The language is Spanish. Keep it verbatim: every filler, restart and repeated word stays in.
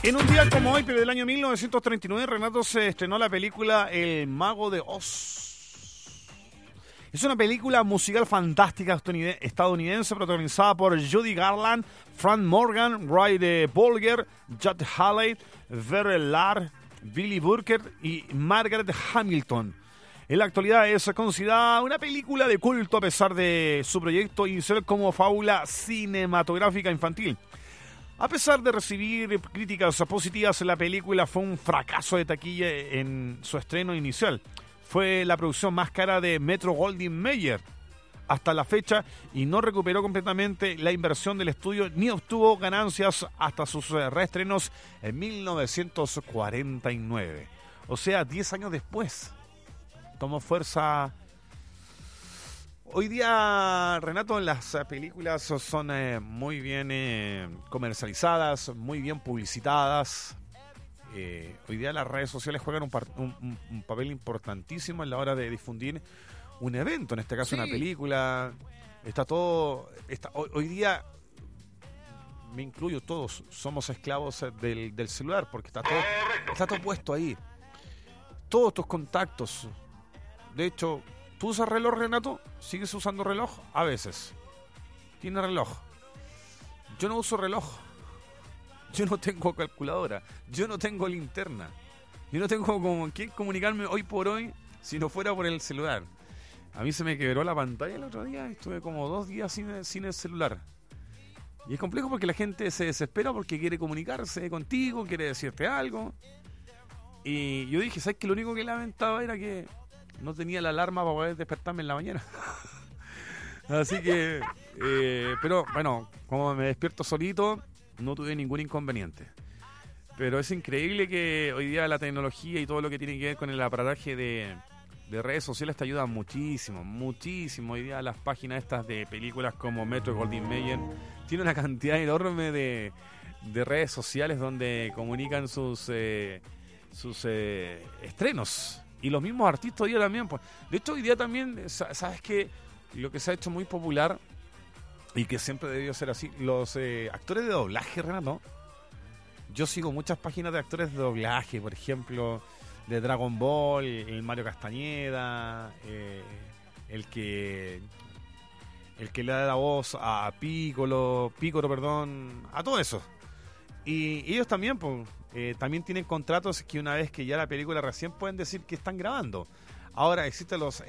En un día como hoy, pero del año mil novecientos treinta y nueve, Renato, se estrenó la película El Mago de Oz. Es una película musical fantástica estadounidense protagonizada por Judy Garland, Frank Morgan, Ray de Bolger, Judd Halley, Vera Lahr, Billy Burker y Margaret Hamilton. En la actualidad es considerada una película de culto a pesar de su proyecto inicial como fábula cinematográfica infantil. A pesar de recibir críticas positivas, la película fue un fracaso de taquilla en su estreno inicial. Fue la producción más cara de Metro-Goldwyn-Mayer hasta la fecha y no recuperó completamente la inversión del estudio ni obtuvo ganancias hasta sus reestrenos en mil novecientos cuarenta y nueve. O sea, diez años después tomó fuerza. Hoy día, Renato, las películas son eh, muy bien eh, comercializadas, muy bien publicitadas. Eh, hoy día las redes sociales juegan un, par- un, un, un papel importantísimo en la hora de difundir un evento, en este caso sí. Una película. Está todo... Está, hoy, hoy día, me incluyo, todos somos esclavos del, del celular, porque está todo, está todo puesto ahí. Todos tus contactos. De hecho... ¿Tú usas reloj, Renato? ¿Sigues usando reloj? A veces. ¿Tienes reloj? Yo no uso reloj. Yo no tengo calculadora. Yo no tengo linterna. Yo no tengo con quién comunicarme hoy por hoy si no fuera por el celular. A mí se me quebró la pantalla el otro día y estuve como dos días sin, sin el celular. Y es complejo porque la gente se desespera porque quiere comunicarse contigo, quiere decirte algo. Y yo dije, ¿sabes qué? Lo único que lamentaba era que no tenía la alarma para poder despertarme en la mañana. Así que, eh, pero bueno, como me despierto solito, no tuve ningún inconveniente. Pero es increíble que hoy día la tecnología y todo lo que tiene que ver con el aparataje de, de redes sociales te ayuda muchísimo, muchísimo. Hoy día las páginas estas de películas como Metro-Goldwyn-Mayer tienen una cantidad enorme de, de redes sociales donde comunican sus, eh, sus eh, estrenos. Y los mismos artistas hoy día también, pues. De hecho, hoy día también, ¿sabes qué? Lo que se ha hecho muy popular y que siempre debió ser así, los eh, actores de doblaje, Renato. Yo sigo muchas páginas de actores de doblaje, por ejemplo, de Dragon Ball, el Mario Castañeda, eh, el que el que le da la voz a Piccolo, Piccolo, perdón, a todo eso. Y ellos también, pues, eh, también tienen contratos que una vez que ya la película recién pueden decir que están grabando. Ahora existen los